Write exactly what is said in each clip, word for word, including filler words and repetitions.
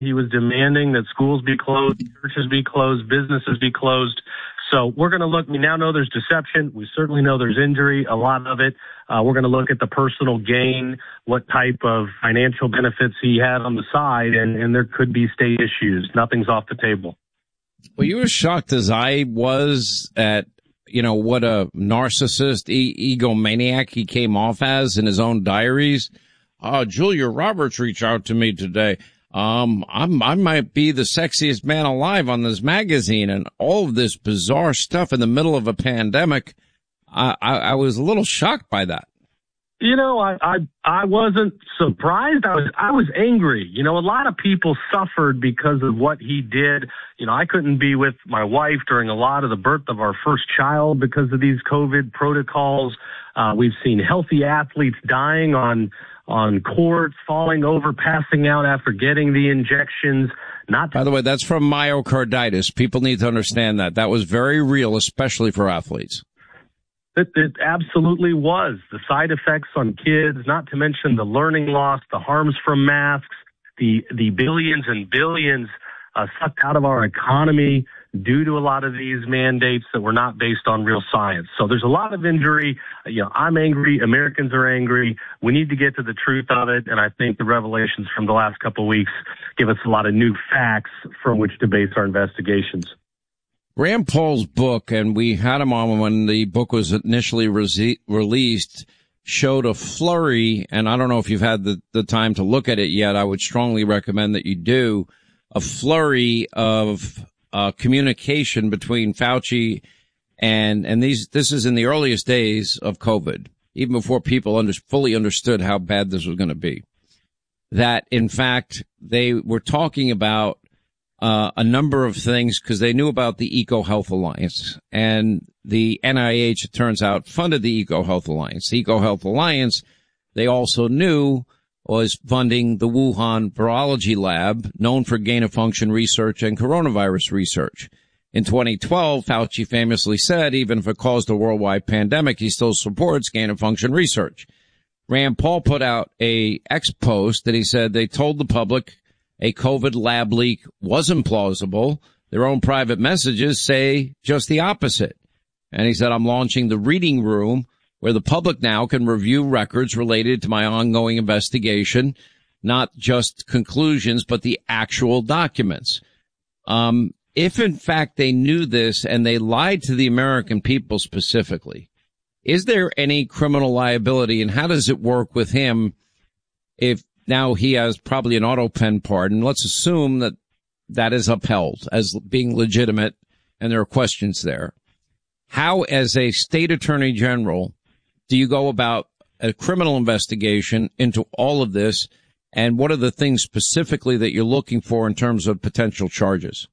He was demanding that schools be closed, churches be closed, businesses be closed. So we're going to look, we now know there's deception. We certainly know there's injury, a lot of it. Uh, we're going to look at the personal gain, what type of financial benefits he had on the side, and, and there could be state issues. Nothing's off the table. Well, you were shocked as I was at, you know, what a narcissist, e- egomaniac he came off as in his own diaries. Uh, Julia Roberts reached out to me today. Um, I'm, I might be the sexiest man alive on this magazine, and all of this bizarre stuff in the middle of a pandemic. I, I, I was a little shocked by that. You know, I, I, I wasn't surprised. I was, I was angry. You know, a lot of people suffered because of what he did. You know, I couldn't be with my wife during a lot of the birth of our first child because of these COVID protocols. Uh, we've seen healthy athletes dying on, on courts, falling over, passing out after getting the injections. Not to- By the way, that's from myocarditis. People need to understand that. That was very real, especially for athletes. It, it absolutely was. The side effects on kids, not to mention the learning loss, the harms from masks, the, the billions and billions uh, sucked out of our economy due to a lot of these mandates that were not based on real science. So there's a lot of injury. You know, I'm angry. Americans are angry. We need to get to the truth of it. And I think the revelations from the last couple of weeks give us a lot of new facts from which to base our investigations. Rand Paul's book, and we had him on when the book was initially re- released, showed a flurry, and I don't know if you've had the, the time to look at it yet. I would strongly recommend that you do, a flurry of uh, communication between Fauci and, and these, this is in the earliest days of COVID, even before people under, fully understood how bad this was going to be. That, in fact, they were talking about Uh, a number of things because they knew about the EcoHealth Alliance, and the N I H, it turns out, funded the EcoHealth Alliance. The EcoHealth Alliance, they also knew, was funding the Wuhan Virology Lab, known for gain-of-function research and coronavirus research. In twenty twelve, Fauci famously said, even if it caused a worldwide pandemic, he still supports gain-of-function research. Rand Paul put out a X post that he said they told the public a COVID lab leak wasn't plausible. Their own private messages say just the opposite. And he said, I'm launching the reading room where the public now can review records related to my ongoing investigation, not just conclusions, but the actual documents. Um, if in fact they knew this and they lied to the American people specifically, is there any criminal liability, and how does it work with him if now he has probably an auto pen pardon? Let's assume that that is upheld as being legitimate and there are questions there. How, as a state attorney general, do you go about a criminal investigation into all of this? And what are the things specifically that you're looking for in terms of potential charges?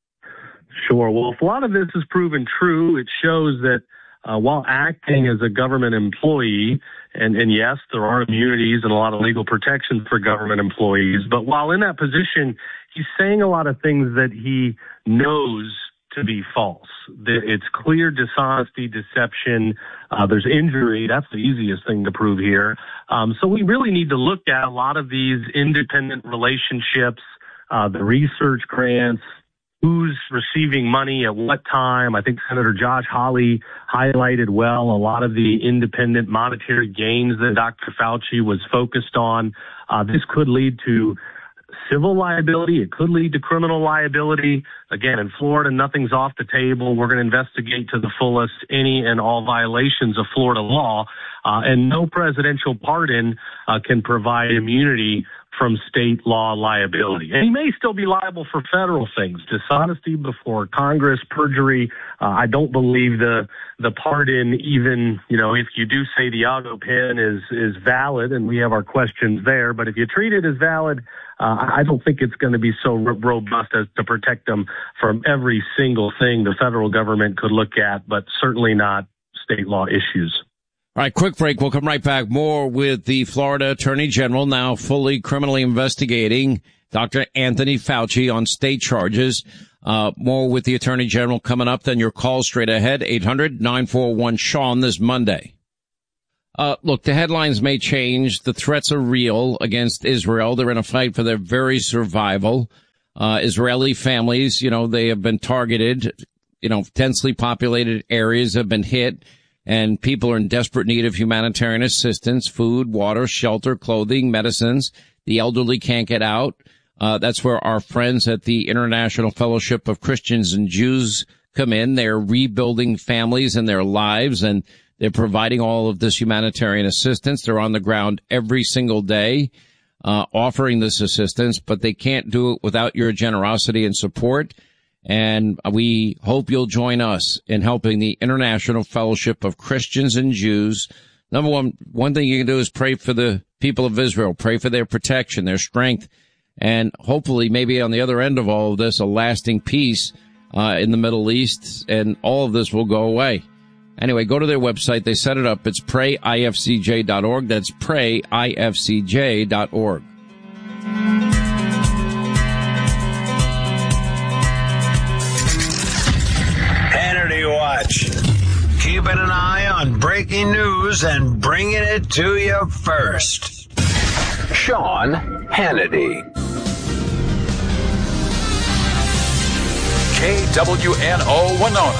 Sure. Well, if a lot of this is proven true, it shows that uh, while acting as a government employee, And, and yes, there are immunities and a lot of legal protections for government employees. But while in that position, he's saying a lot of things that he knows to be false. It's clear dishonesty, deception. Uh, there's injury. That's the easiest thing to prove here. Um, so we really need to look at a lot of these independent relationships, uh, the research grants, who's receiving money at what time. I think Senator Josh Hawley highlighted well a lot of the independent monetary gains that Doctor Fauci was focused on. Uh, this could lead to civil liability. It could lead to criminal liability. Again, in Florida, nothing's off the table. We're going to investigate to the fullest any and all violations of Florida law. Uh, and no presidential pardon uh, can provide immunity from state law liability. And he may still be liable for federal things, dishonesty before Congress, perjury. Uh, I don't believe the the pardon, even, you know, if you do say the auto pen is, is valid, and we have our questions there, but if you treat it as valid, uh, I don't think it's going to be so ro- robust as to protect them from every single thing the federal government could look at, but certainly not state law issues. All right, quick break. We'll come right back. More with the Florida Attorney General, now fully criminally investigating Doctor Anthony Fauci on state charges. Uh, more with the Attorney General coming up. Then your call straight ahead, eight hundred nine four one Sean this Monday. Uh, look, the headlines may change. The threats are real against Israel. They're in a fight for their very survival. uh, Israeli families. You know, they have been targeted. You know, densely populated areas have been hit, and people are in desperate need of humanitarian assistance, food, water, shelter, clothing, medicines. The elderly can't get out. Uh, that's where our friends at the International Fellowship of Christians and Jews come in. They're rebuilding families and their lives, and they're providing all of this humanitarian assistance. They're on the ground every single day, uh, offering this assistance, but they can't do it without your generosity and support. And we hope you'll join us in helping the International Fellowship of Christians and Jews. Number one, one thing you can do is pray for the people of Israel, pray for their protection, their strength, and hopefully maybe on the other end of all of this, a lasting peace uh, in the Middle East, and all of this will go away. Anyway, go to their website. They set it up. It's pray I F C J dot org. That's pray I F C J dot org. Hannity Watch. Keeping an eye on breaking news and bringing it to you first. Sean Hannity. K W N O Winona.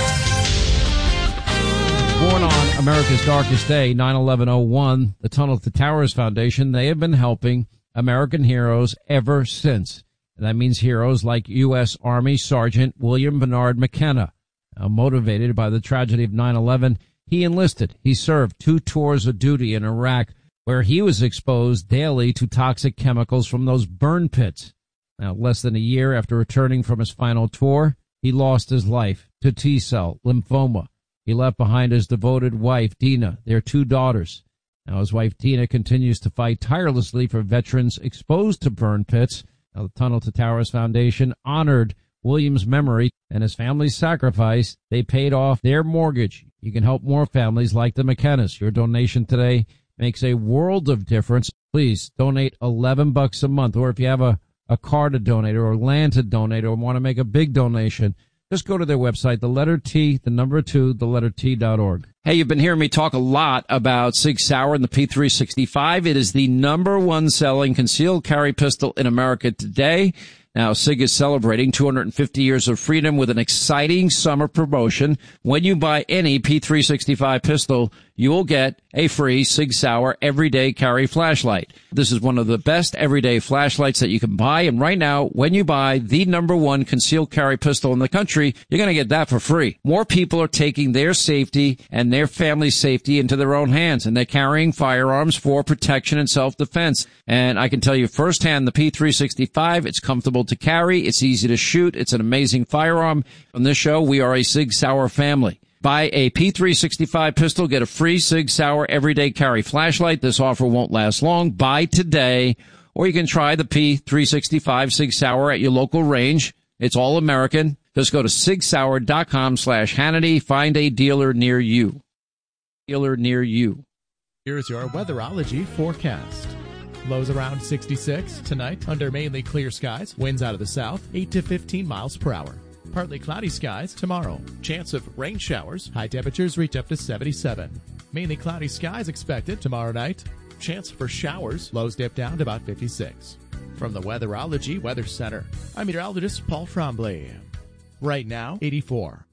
Born on America's darkest day, nine eleven oh one, the Tunnel to Towers Foundation, they have been helping American heroes ever since. And that means heroes like U S Army Sergeant William Bernard McKenna. Now, motivated by the tragedy of nine eleven, he enlisted. He served two tours of duty in Iraq, where he was exposed daily to toxic chemicals from those burn pits. Now, less than a year after returning from his final tour, he lost his life to T-cell lymphoma. He left behind his devoted wife, Dina, their two daughters. Now, his wife, Dina, continues to fight tirelessly for veterans exposed to burn pits. Now, the Tunnel to Towers Foundation honored William's memory and his family's sacrifice. They paid off their mortgage. You can help more families like the McKennas. Your donation today makes a world of difference. Please donate eleven bucks a month, or if you have a, a car to donate or land to donate or want to make a big donation, just go to their website, the letter T, the number two, the letter T dot org. Hey, you've been hearing me talk a lot about Sig Sauer and the P three sixty-five. It is the number one selling concealed carry pistol in America today. Now, Sig is celebrating two hundred fifty years of freedom with an exciting summer promotion. When you buy any P three sixty-five pistol, you will get a free Sig Sauer everyday carry flashlight. This is one of the best everyday flashlights that you can buy. And right now, when you buy the number one concealed carry pistol in the country, you're going to get that for free. More people are taking their safety and their family's safety into their own hands, and they're carrying firearms for protection and self-defense. And I can tell you firsthand, the P three sixty-five, it's comfortable to carry, it's easy to shoot, it's an amazing firearm. On this show, we are a Sig Sauer family. Buy a P three sixty-five pistol, get a free Sig Sauer everyday carry flashlight. This offer won't last long. Buy today, or you can try the P three sixty-five Sig Sauer at your local range. It's all American. Just go to sig sauer dot com slash Hannity. Find a dealer near you. Dealer near you. Here's your weatherology forecast. Lows around sixty-six. Tonight, under mainly clear skies. Winds out of the south, eight to fifteen miles per hour. Partly cloudy skies tomorrow. Chance of rain showers. High temperatures reach up to seventy-seven. Mainly cloudy skies expected tomorrow night. Chance for showers. Lows dip down to about fifty-six. From the Weatherology Weather Center, I'm meteorologist Paul Trombley. Right now, eighty-four.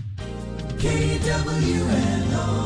K W N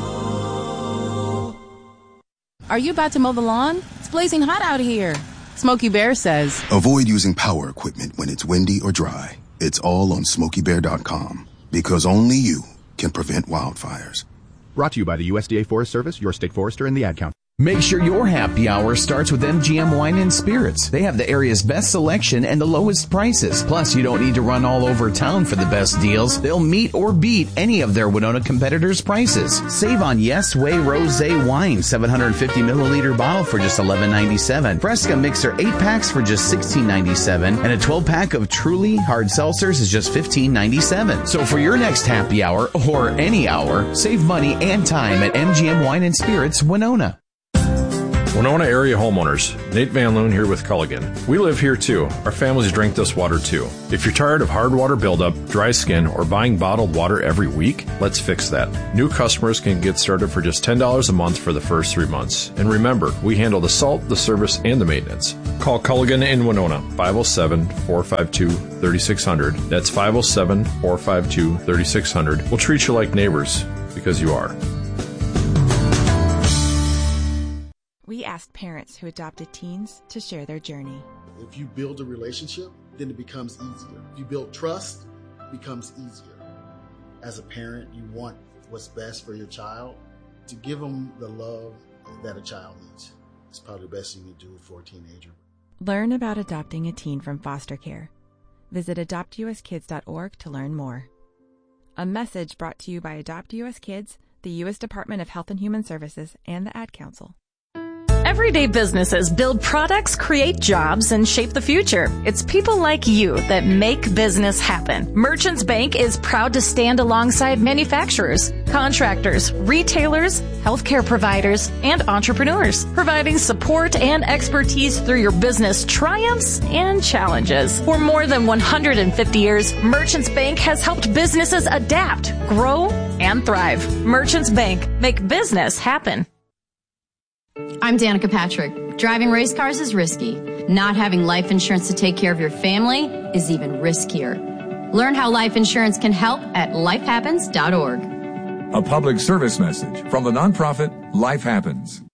O. Are you about to mow the lawn? It's blazing hot out here. Smokey Bear says, avoid using power equipment when it's windy or dry. It's all on smokey bear dot com, because only you can prevent wildfires. Brought to you by the U S D A Forest Service, your state forester, and the Ad Council. Make sure your happy hour starts with M G M Wine and Spirits. They have the area's best selection and the lowest prices. Plus, you don't need to run all over town for the best deals. They'll meet or beat any of their Winona competitors' prices. Save on Yes Way Rosé Wine, seven hundred fifty milliliter bottle for just eleven ninety-seven. Fresca Mixer eight packs for just sixteen ninety-seven. And a twelve pack of Truly Hard Seltzers is just fifteen ninety-seven. So for your next happy hour, or any hour, save money and time at M G M Wine and Spirits, Winona. Winona area homeowners, Nate Van Loon here with Culligan. We live here too. Our families drink this water too. If you're tired of hard water buildup, dry skin, or buying bottled water every week, let's fix that. New customers can get started for just ten dollars a month for the first three months. And remember, we handle the salt, the service, and the maintenance. Call Culligan in Winona, five oh seven, four five two, three six zero zero. That's five oh seven, four five two, three six zero zero. We'll treat you like neighbors, because you are. We asked parents who adopted teens to share their journey. If you build a relationship, then it becomes easier. If you build trust, it becomes easier. As a parent, you want what's best for your child. To give them the love that a child needs, it's probably the best thing you can do for a teenager. Learn about adopting a teen from foster care. Visit adopt u s kids dot org to learn more. A message brought to you by Adopt U S Kids, the U S Department of Health and Human Services, and the Ad Council. Everyday businesses build products, create jobs, and shape the future. It's people like you that make business happen. Merchants Bank is proud to stand alongside manufacturers, contractors, retailers, healthcare providers, and entrepreneurs, providing support and expertise through your business triumphs and challenges. For more than one hundred fifty years, Merchants Bank has helped businesses adapt, grow, and thrive. Merchants Bank, make business happen. I'm Danica Patrick. Driving race cars is risky. Not having life insurance to take care of your family is even riskier. Learn how life insurance can help at life happens dot org. A public service message from the nonprofit Life Happens.